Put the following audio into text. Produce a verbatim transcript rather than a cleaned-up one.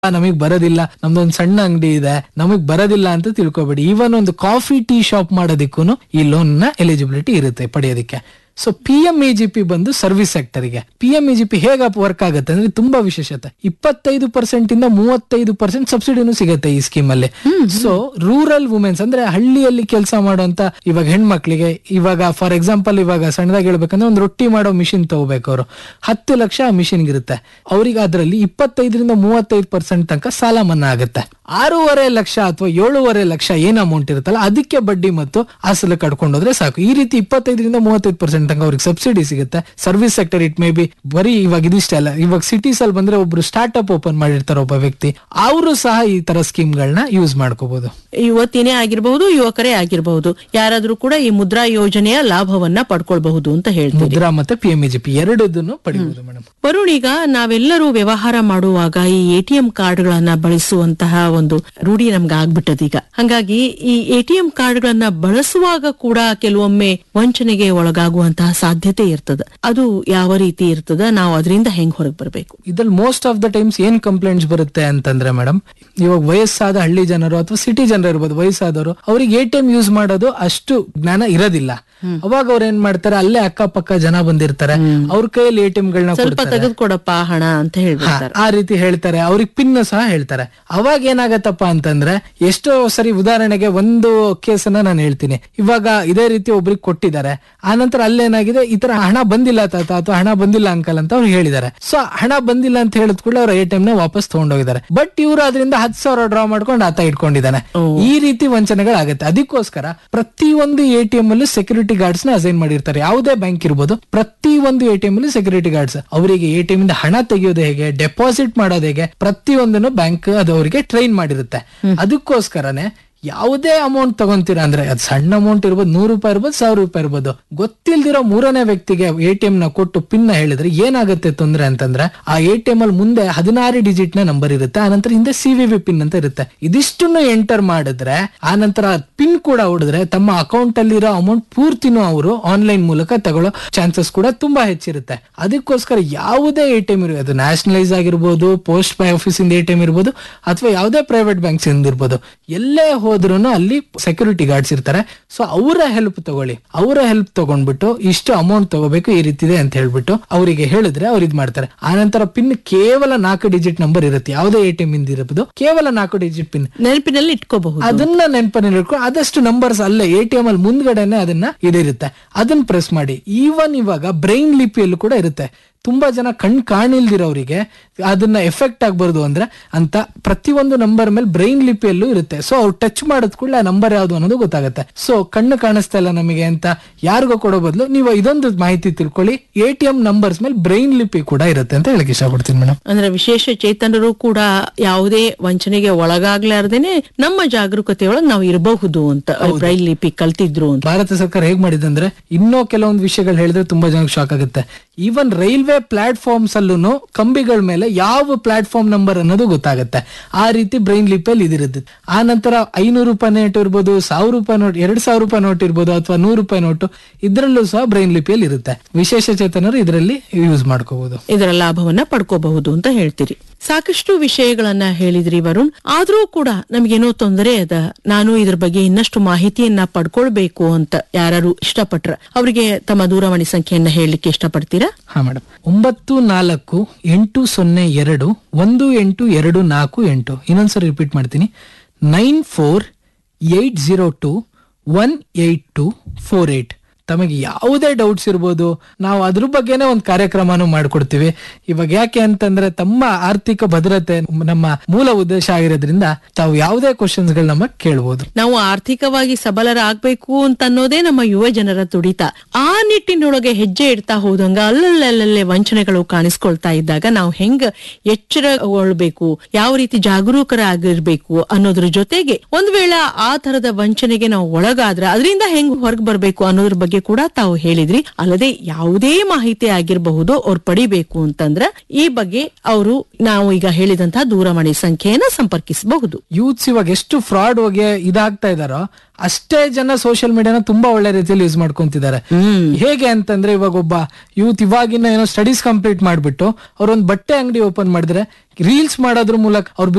ನಮಗ್ ಬರೋದಿಲ್ಲ, ನಮ್ದೊಂದ್ ಸಣ್ಣ ಅಂಗಡಿ ಇದೆ, ನಮಗ್ ಬರೋದಿಲ್ಲ ಅಂತ ತಿಳ್ಕೊಬೇಡಿ. ಈವನ್ ಒಂದು ಕಾಫಿ ಟೀ ಶಾಪ್ ಮಾಡೋದಿಕ್ಕೂ ಈ ಲೋನ್ ನ ಎಲಿಜಿಬಿಲಿಟಿ ಇರುತ್ತೆ ಪಡೆಯೋದಕ್ಕೆ. So P M E G P ಬಂದು ಸರ್ವಿಸ್ ಸೆಕ್ಟರ್ ಗೆ P M E G P ಹೇಗೆ ವರ್ಕ್ ಆಗುತ್ತೆ ಅಂದ್ರೆ ತುಂಬಾ ವಿಶೇಷತೆ. ಇಪ್ಪತ್ತೈದು ಪರ್ಸೆಂಟ್ ಇಂದ ಮೂವತ್ತೈದು ಪರ್ಸೆಂಟ್ ಸಬ್ಸಿಡಿನೂ ಸಿಗುತ್ತೆ ಈ ಸ್ಕೀಮ್ ಅಲ್ಲಿ. ಸೊ ರೂರಲ್ ವುಮೆನ್ಸ್ ಅಂದ್ರೆ ಹಳ್ಳಿಯಲ್ಲಿ ಕೆಲಸ ಮಾಡುವಂತ ಇವಾಗ ಹೆಣ್ಮಕ್ಳಿಗೆ, ಇವಾಗ ಫಾರ್ ಎಕ್ಸಾಂಪಲ್ ಇವಾಗ ಸಣ್ಣದಾಗಿ ಹೇಳ್ಬೇಕಂದ್ರೆ ಒಂದು ರೊಟ್ಟಿ ಮಾಡೋ ಮಿಷಿನ್ ತಗೋಬೇಕು, ಅವರು ಹತ್ತು ಲಕ್ಷ ಆ ಮಿಷಿನ್ ಇರುತ್ತೆ ಅವ್ರಿಗೆ, ಅದರಲ್ಲಿ ಇಪ್ಪತ್ತೈದರಿಂದ ಮೂವತ್ತೈದು ಪರ್ಸೆಂಟ್ ತನಕ ಸಾಲ ಮನ್ನಾ ಆಗುತ್ತೆ. ಆರೂವರೆ ಲಕ್ಷ ಅಥವಾ ಏಳೂವರೆ ಲಕ್ಷ ಏನ್ ಅಮೌಂಟ್ ಇರುತ್ತಲ್ಲ ಅದಕ್ಕೆ ಬಡ್ಡಿ ಮತ್ತು ಅಸಲು ಕಟ್ಕೊಂಡೋದ್ರೆ ಸಾಕು. ಈ ರೀತಿ ಇಪ್ಪತ್ತೈದರಿಂದ ಮೂವತ್ತೈದು ಪರ್ಸೆಂಟ್ ತನಕ ಅವ್ರಿಗೆ ಸಬ್ಸಿಡಿ ಸಿಗುತ್ತೆ. Service sector it may be ಬರೀ ಇವಾಗ ಇದಿಷ್ಟೇ ಅಲ್ಲ, ಇವಾಗ ಸಿಟೀಸ್ ಅಲ್ಲಿ ಬಂದ್ರೆ ಒಬ್ರು ಸ್ಟಾರ್ಟ್ ಅಪ್ ಓಪನ್ ಮಾಡಿರ್ತಾರೆ ಒಬ್ಬ ವ್ಯಕ್ತಿ, ಅವರು ಸಹ ಈ ತರ ಸ್ಕೀಮ್ ಗಳನ್ನ ಯೂಸ್ ಮಾಡ್ಕೋಬಹುದು. ಯುವತಿನೇ ಆಗಿರಬಹುದು, ಯುವಕರೇ ಆಗಿರಬಹುದು, ಯಾರಾದ್ರೂ ಕೂಡ ಈ ಮುದ್ರಾ ಯೋಜನೆಯ ಲಾಭವನ್ನ ಪಡ್ಕೊಳ್ಬಹುದು ಅಂತ ಹೇಳ್ತೀವಿ. ಮುದ್ರಾ ಮತ್ತೆ P M E G P ಎರಡನ್ನೂ ಪಡೆಯಬಹುದು ಮೇಡಮ್. ವರುಣ್, ಈಗ ನಾವೆಲ್ಲರೂ ವ್ಯವಹಾರ ಮಾಡುವಾಗ ಈ ಎಟಿಎಂ ಕಾರ್ಡ್ ಗಳನ್ನ ಬಳಸುವಂತಹ ಒಂದು ರೂಢಿ ನಮ್ಗೆ ಆಗ್ಬಿಟ್ಟದ ಈಗ. ಹಂಗಾಗಿ ಈ ಎಟಿಎಂ ಕಾರ್ಡ್ ಗಳನ್ನ ಬಳಸುವಾಗ ಕೂಡ ಕೆಲವೊಮ್ಮೆ ವಂಚನೆಗೆ ಒಳಗಾಗುವಂತಹ ಸಾಧ್ಯತೆ ಇರ್ತದ. ಅದು ಯಾವ ರೀತಿ ಇರ್ತದ, ನಾವು ಅದರಿಂದ ಹೆಂಗ್ ಹೊರಗೆ ಬರಬೇಕು? ಇದ್ರಲ್ಲಿ ಮೋಸ್ಟ್ ಆಫ್ ದ ಟೈಮ್ಸ್ ಏನ್ ಕಂಪ್ಲೇಂಟ್ಸ್ ಬರುತ್ತೆ ಅಂತಂದ್ರೆ ಮೇಡಮ್, ಇವಾಗ ವಯಸ್ಸಾದ ಹಳ್ಳಿ ಜನರು ಅಥವಾ ಸಿಟಿ ಜನರು ಇರ್ಬೋದು, ವಯಸ್ಸಾದವರು, ಅವ್ರಿಗೆ ಎ ಟಿ ಎಂ ಯೂಸ್ ಮಾಡೋದು ಅಷ್ಟು ಜ್ಞಾನ ಇರೋದಿಲ್ಲ. ಅವಾಗ ಅವ್ರು ಏನ್ ಮಾಡ್ತಾರೆ, ಅಲ್ಲೇ ಅಕ್ಕಪಕ್ಕ ಜನ ಬಂದಿರ್ತಾರೆ, ಅವ್ರ ಕೈಯಲ್ಲಿ ಎ ಟಿ ಎಂ ಗಳನ್ನ ಸ್ವಲ್ಪ ತೆಗೆದುಕೊಡಪ್ಪ ಹಣ ಅಂತ ಹೇಳ್ತಾರೆ, ಆ ರೀತಿ ಹೇಳ್ತಾರೆ, ಅವ್ರಿಗೆ ಪಿನ್ ಸಹ ಹೇಳ್ತಾರೆ. ಅವಾಗ ಏನಾಗತ್ತಪ್ಪ ಅಂತಂದ್ರೆ, ಎಷ್ಟೋ ಸರಿ ಉದಾಹರಣೆಗೆ ಒಂದು ಕೇಸನ್ನ ನಾನು ಹೇಳ್ತೀನಿ. ಇವಾಗ ಇದೇ ರೀತಿ ಒಬ್ರಿಗೆ ಕೊಟ್ಟಿದ್ದಾರೆ, ಆ ನಂತರ ಅಲ್ಲೇನಾಗಿದೆ, ಈ ತರ ಹಣ ಬಂದಿಲ್ಲ ತಾತ ಅಥವಾ ಹಣ ಬಂದಿಲ್ಲ ಅಂಕಲ್ ಅಂತ ಅವ್ರು ಹೇಳಿದ್ದಾರೆ. ಸೊ ಹಣ ಬಂದಿಲ್ಲ ಅಂತ ಹೇಳಿದ ಕೂಡಲೇ ಅವ್ರ ಎ ಟಿ ಎಂ ನ ವಾಪಸ್ ತಗೊಂಡೋಗಿದ್ದಾರೆ. ಬಟ್ ಇವರು ಅದರಿಂದ ಹತ್ತು ಸಾವಿರ ಡ್ರಾ ಮಾಡ್ಕೊಂಡು ಆತ ಇಟ್ಕೊಂಡಿದ್ದಾನೆ. ಈ ರೀತಿ ವಂಚನೆಗಳಾಗತ್ತೆ. ಅದಕ್ಕೋಸ್ಕರ ಪ್ರತಿ ಒಂದು ಎ ಟಿ ಎಂ ಅಲ್ಲೂ ಸೆಕ್ಯೂರಿಟಿ ಗಾರ್ಡ್ಸ್ ನ ಅಸೈನ್ ಮಾಡಿರ್ತಾರೆ. ಯಾವುದೇ ಬ್ಯಾಂಕ್ ಇರ್ಬೋದು, ಪ್ರತಿ ಒಂದು ಎ ಟಿ ಎಂ ಅಲ್ಲಿ ಸೆಕ್ಯೂರಿಟಿ ಗಾರ್ಡ್ಸ್, ಅವರಿಗೆ ಎ ಟಿ ಎಂ ಇಂದ ಹಣ ತೆಗೆಯೋದು ಹೇಗೆ, ಡೆಪಾಸಿಟ್ ಮಾಡೋದು ಹೇಗೆ, ಪ್ರತಿಯೊಂದನ್ನು ಬ್ಯಾಂಕ್ ಅದು ಅವರಿಗೆ ಟ್ರೈನ್ ಮಾಡಿರುತ್ತೆ. ಅದಕ್ಕೋಸ್ಕರನೇ ಯಾವುದೇ ಅಮೌಂಟ್ ತಗೊಂತೀರಾ ಅಂದ್ರೆ, ಅದು ಸಣ್ಣ ಅಮೌಂಟ್ ಇರ್ಬೋದು, ನೂರು ರೂಪಾಯಿ ಇರ್ಬೋದು, ಸಾವಿರ ರೂಪಾಯಿ ಇರ್ಬೋದು, ಗೊತ್ತಿಲ್ದಿರೋ ಮೂರನೇ ವ್ಯಕ್ತಿಗೆ ಎ ಟಿ ಎಂ ನ ಕೊಟ್ಟು ಪಿನ್ ನ ಹೇಳಿದ್ರೆ ಏನಾಗುತ್ತೆ ತೊಂದ್ರೆ ಅಂತಂದ್ರೆ, ಆ ಎ ಟಿ ಎಂ ಅಲ್ಲಿ ಮುಂದೆ ಹದಿನಾರು ಡಿಜಿಟ್ ನ ನಂಬರ್ ಇರುತ್ತೆ, ಆ ನಂತರ ಹಿಂದೆ ಸಿ ವಿ ವಿ ಪಿನ್ ಅಂತ ಇರುತ್ತೆ. ಇದಿಷ್ಟನ್ನು ಎಂಟರ್ ಮಾಡಿದ್ರೆ, ಆ ನಂತರ ಪಿನ್ ಕೂಡ ಹೊಡೆದ್ರೆ ತಮ್ಮ ಅಕೌಂಟ್ ಅಲ್ಲಿರೋ ಅಮೌಂಟ್ ಪೂರ್ತಿನೂ ಅವರು ಆನ್ಲೈನ್ ಮೂಲಕ ತಗೊಳ್ಳೋ ಚಾನ್ಸಸ್ ಕೂಡ ತುಂಬಾ ಹೆಚ್ಚಿರುತ್ತೆ. ಅದಕ್ಕೋಸ್ಕರ ಯಾವುದೇ ಎ ಟಿ ಎಂ ಇರ್ಬೋದು, ಅದು ನ್ಯಾಷನಲೈಸ್ ಆಗಿರ್ಬೋದು, ಪೋಸ್ಟ್ ಬೈ ಆಫೀಸ್ ಇಂದ ಎ ಟಿ ಎಂ ಇರ್ಬೋದು, ಅಥವಾ ಯಾವುದೇ ಪ್ರೈವೇಟ್ ಬ್ಯಾಂಕ್ಸ್ ಇಂದ ಇರ್ಬೋದು, ಎಲ್ಲೇ ಹೋದ್ರೂ ಅಲ್ಲಿ ಸೆಕ್ಯೂರಿಟಿ ಗಾರ್ಡ್ಸ್ ಇರ್ತಾರೆ. ಸೊ ಅವರ ಹೆಲ್ಪ್ ತಗೊಳ್ಳಿ, ಅವರ ಹೆಲ್ಪ್ ತಗೊಂಡ್ಬಿಟ್ಟು ಇಷ್ಟು ಅಮೌಂಟ್ ತಗೋಬೇಕು ಈ ರೀತಿ ಇದೆ ಅಂತ ಹೇಳ್ಬಿಟ್ಟು ಅವರಿಗೆ ಹೇಳಿದ್ರೆ ಅವ್ರು ಇದ್ ಮಾಡ್ತಾರೆ. ಆ ನಂತರ ಪಿನ್ ಕೇವಲ ನಾಲ್ಕು ಡಿಜಿಟ್ ನಂಬರ್ ಇರುತ್ತೆ, ಯಾವುದೇ ಎ ಟಿ ಎಂ ಇಂದ ಇರಬಹುದು, ಕೇವಲ ನಾಲ್ಕು ಡಿಜಿಟ್ ಪಿನ್ ನೆನಪಿನಲ್ಲಿ ಇಟ್ಕೋಬಹುದು. ಅದನ್ನ ನೆನಪಿನಲ್ಲಿ ಇಟ್ಕೊಂಡು ಆದಷ್ಟು ನಂಬರ್ಸ್ ಅಲ್ಲೇ ಎ ಟಿ ಎಂ ಅಲ್ಲಿ ಮುಂದ್ಗಡೆನೆ ಅದನ್ನ ಇದಿರುತ್ತೆ, ಅದನ್ನ ಪ್ರೆಸ್ ಮಾಡಿ. ಈವನ್ ಇವಾಗ ಬ್ರೈನ್ ಲಿಪಿಯಲ್ಲೂ ಕೂಡ ಇರುತ್ತೆ. ತುಂಬಾ ಜನ ಕಣ್ ಕಾಣಿಲ್ದಿರೋರಿಗೆ ಅದನ್ನ ಎಫೆಕ್ಟ್ ಆಗ್ಬಾರ್ದು ಅಂದ್ರೆ ಅಂತ ಪ್ರತಿಯೊಂದು ನಂಬರ್ ಮೇಲೆ ಬ್ರೈನ್ ಲಿಪಿಯಲ್ಲೂ ಇರುತ್ತೆ. ಸೊ ಅವ್ರು ಟಚ್ ಮಾಡೋದ್ ಕೂಡಲೇ ಆ ನಂಬರ್ ಯಾವ್ದು ಅನ್ನೋದು ಗೊತ್ತಾಗುತ್ತೆ. ಸೊ ಕಣ್ಣು ಕಾಣಿಸ್ತಾ ಇಲ್ಲ ನಮಗೆ ಅಂತ ಯಾರಿಗೋ ಕೊಡೋ ಬದಲು ನೀವು ಇದೊಂದು ಮಾಹಿತಿ ತಿಳ್ಕೊಳ್ಳಿ, ಎ ಟಿ ಎಂ ನಂಬರ್ಸ್ ಮೇಲೆ ಬ್ರೈನ್ ಲಿಪಿ ಕೂಡ ಇರುತ್ತೆ ಅಂತ ಹೇಳಕ್ ಇಷ್ಟಪಡ್ತೀನಿ ಮೇಡಮ್. ಅಂದ್ರೆ ವಿಶೇಷ ಚೇತನರು ಕೂಡ ಯಾವುದೇ ವಂಚನೆಗೆ ಒಳಗಾಗ್ಲಾರ್ದೇನೆ ನಮ್ಮ ಜಾಗರೂಕತೆಯೊಳಗೆ ನಾವು ಇರಬಹುದು ಅಂತ ಬ್ರೈನ್ ಲಿಪಿ ಕಲ್ತಿದ್ರು ಅಂತ ಭಾರತ ಸರ್ಕಾರ ಹೇಗ್ ಮಾಡಿದೆ ಅಂದ್ರೆ, ಇನ್ನೂ ಕೆಲವೊಂದು ವಿಷಯಗಳು ಹೇಳಿದ್ರೆ ತುಂಬಾ ಜನಕ್ಕೆ ಶಾಕ್ ಆಗುತ್ತೆ. ಈವನ್ ರೈಲ್ವೆ ಪ್ಲಾಟ್ಫಾರ್ಮ್ಸ್ ಅಲ್ಲೂ ಕಂಬಿಗಳ ಮೇಲೆ ಯಾವ ಪ್ಲಾಟ್ಫಾರ್ಮ್ ನಂಬರ್ ಅನ್ನೋದು ಗೊತ್ತಾಗುತ್ತೆ. ಆ ರೀತಿ ಬ್ರೈನ್ ಲಿಪಿಯಲ್ಲಿ ಇದಿರುತ್ತೆ. ಆ ನಂತರ ಐನೂರು ರೂಪಾಯಿ ನೋಟ್ ಇರ್ಬೋದು, ಸಾವಿರ ರೂಪಾಯಿ ನೋಟ್, ಎರಡ್ ಸಾವಿರ ರೂಪಾಯಿ ನೋಟ್ ಇರ್ಬೋದು, ಅಥವಾ ನೂರು ರೂಪಾಯಿ ನೋಟು, ಇದ್ರಲ್ಲೂ ಸಹ ಬ್ರೈನ್ ಲಿಪಿಯಲ್ಲಿ ಇರುತ್ತೆ. ವಿಶೇಷ ಚೇತನರು ಇದರಲ್ಲಿ ಯೂಸ್ ಮಾಡ್ಕೋಬಹುದು, ಇದರ ಲಾಭವನ್ನ ಪಡ್ಕೋಬಹುದು ಅಂತ ಹೇಳ್ತೀರಿ. ಸಾಕಷ್ಟು ವಿಷಯಗಳನ್ನ ಹೇಳಿದ್ರಿ ವರುಣ್. ಆದ್ರೂ ಕೂಡ ನಮ್ಗೇನೋ ತೊಂದರೆ ಅದ, ನಾನು ಇದ್ರ ಬಗ್ಗೆ ಇನ್ನಷ್ಟು ಮಾಹಿತಿಯನ್ನ ಪಡ್ಕೊಳ್ಬೇಕು ಅಂತ ಯಾರು ಇಷ್ಟಪಟ್ರ ಅವರಿಗೆ ತಮ್ಮ ದೂರವಾಣಿ ಸಂಖ್ಯೆಯನ್ನ ಹೇಳಲಿಕ್ಕೆ ಇಷ್ಟಪಡ್ತೀರಾ? ಹಾ ಮೇಡಮ್, ಒಂಬತ್ತು ನಾಲ್ಕು ಎಂಟು ಸೊನ್ನೆ ಎರಡು ಒಂದು ಎಂಟು ಎರಡು ನಾಲ್ಕು ಎಂಟು. ಇನ್ನೊಂದ್ಸರಿ ರಿಪೀಟ್ ಮಾಡ್ತೀನಿ, nine four eight zero to one eight to four eight. ತಮಗೆ ಯಾವುದೇ ಡೌಟ್ಸ್ ಇರ್ಬೋದು, ನಾವು ಅದ್ರ ಬಗ್ಗೆನೇ ಒಂದು ಕಾರ್ಯಕ್ರಮನೂ ಮಾಡ್ಕೊಡ್ತೀವಿ. ಇವಾಗ ಯಾಕೆ ಅಂತಂದ್ರೆ ತಮ್ಮ ಆರ್ಥಿಕ ಭದ್ರತೆ ನಮ್ಮ ಮೂಲ ಉದ್ದೇಶ ಆಗಿರೋದ್ರಿಂದ ತಾವು ಯಾವುದೇ ಕ್ವಶನ್ಸ್ ಗಳು ನಮ್ಮ ಕೇಳಬಹುದು. ನಾವು ಆರ್ಥಿಕವಾಗಿ ಸಬಲರಾಗಬೇಕು ಅಂತ ಅನ್ನೋದೇ ನಮ್ಮ ಯುವ ಜನರ ತುಡಿತ. ಆ ನಿಟ್ಟಿನೊಳಗೆ ಹೆಜ್ಜೆ ಇಡ್ತಾ ಹೋದಂಗ ಅಲ್ಲಲ್ಲೇ ವಂಚನೆಗಳು ಕಾಣಿಸ್ಕೊಳ್ತಾ ಇದ್ದಾಗ ನಾವು ಹೆಂಗ ಎಚ್ಚರಗೊಳ್ಬೇಕು, ಯಾವ ರೀತಿ ಜಾಗರೂಕರಾಗಿರ್ಬೇಕು ಅನ್ನೋದ್ರ ಜೊತೆಗೆ ಒಂದ್ ವೇಳೆ ಆ ತರದ ವಂಚನೆಗೆ ನಾವು ಒಳಗಾದ್ರೆ ಅದರಿಂದ ಹೆಂಗ್ ಹೊರಗೆ ಬರ್ಬೇಕು ಅನ್ನೋದ್ರ ಬಗ್ಗೆ ಬಗ್ಗೆ ಕೂಡ ತಾವು ಹೇಳಿದ್ರಿ. ಅಲ್ಲದೆ ಯಾವುದೇ ಮಾಹಿತಿ ಆಗಿರಬಹುದು ಅವ್ರು ಪಡಿಬೇಕು ಅಂತಂದ್ರೆ ಈ ಬಗ್ಗೆ ಅವರು ನಾವು ಈಗ ಹೇಳಿದಂತಹ ದೂರವಾಣಿ ಸಂಖ್ಯೆಯನ್ನ ಸಂಪರ್ಕಿಸಬಹುದು. ಯೂತ್ಸ್ ಇವಾಗ ಎಷ್ಟು ಫ್ರಾಡ್ ಹೋಗಿ ಇದಾಗ್ತಾ ಇದಾರೋ ಅಷ್ಟೇ ಜನ ಸೋಷಿಯಲ್ ಮೀಡಿಯಾನ ತುಂಬಾ ಒಳ್ಳೆ ರೀತಿಯಲ್ಲಿ ಯೂಸ್ ಮಾಡ್ಕೊಂತಿದ್ದಾರೆ. ಹೇಗೆ ಅಂತಂದ್ರೆ ಇವಾಗ ಒಬ್ಬ ಯೂತ್ ಇವಾಗಿನ ಏನೋ ಸ್ಟಡೀಸ್ ಕಂಪ್ಲೀಟ್ ಮಾಡ್ಬಿಟ್ಟು ಅವ್ರೊಂದ್ ಬಟ್ಟೆ ಅಂಗಡಿ ಓಪನ್ ಮಾಡಿದ್ರೆ ರೀಲ್ಸ್ ಮಾಡೋದ್ರ ಮೂಲಕ ಅವ್ರ